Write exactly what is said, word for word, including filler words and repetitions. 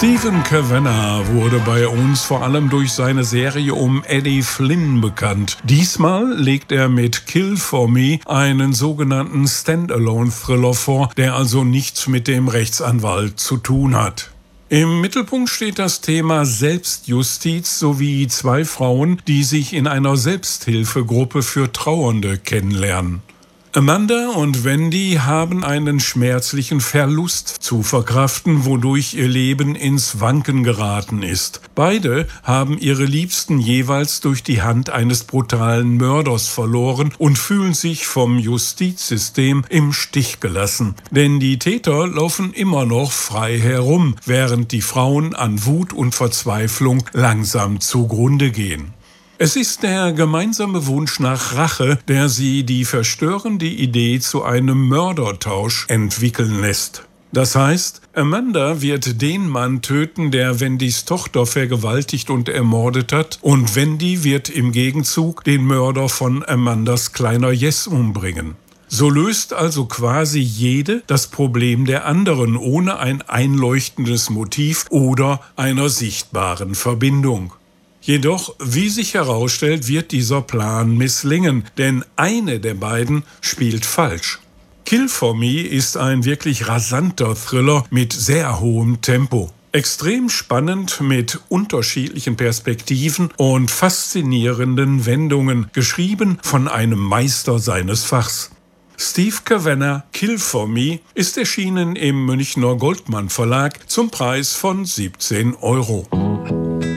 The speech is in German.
Stephen Cavanagh wurde bei uns vor allem durch seine Serie um Eddie Flynn bekannt. Diesmal legt er mit Kill for Me einen sogenannten Standalone-Thriller vor, der also nichts mit dem Rechtsanwalt zu tun hat. Im Mittelpunkt steht das Thema Selbstjustiz sowie zwei Frauen, die sich in einer Selbsthilfegruppe für Trauernde kennenlernen. Amanda und Wendy haben einen schmerzlichen Verlust zu verkraften, wodurch ihr Leben ins Wanken geraten ist. Beide haben ihre Liebsten jeweils durch die Hand eines brutalen Mörders verloren und fühlen sich vom Justizsystem im Stich gelassen. Denn die Täter laufen immer noch frei herum, während die Frauen an Wut und Verzweiflung langsam zugrunde gehen. Es ist der gemeinsame Wunsch nach Rache, der sie die verstörende Idee zu einem Mördertausch entwickeln lässt. Das heißt, Amanda wird den Mann töten, der Wendys Tochter vergewaltigt und ermordet hat, und Wendy wird im Gegenzug den Mörder von Amandas kleiner Jess umbringen. So löst also quasi jede das Problem der anderen ohne ein einleuchtendes Motiv oder einer sichtbaren Verbindung. Jedoch, wie sich herausstellt, wird dieser Plan misslingen, denn eine der beiden spielt falsch. Kill for Me ist ein wirklich rasanter Thriller mit sehr hohem Tempo. Extrem spannend mit unterschiedlichen Perspektiven und faszinierenden Wendungen, geschrieben von einem Meister seines Fachs. Steve Cavanagh, Kill for Me, ist erschienen im Münchner Goldmann Verlag zum Preis von siebzehn Euro.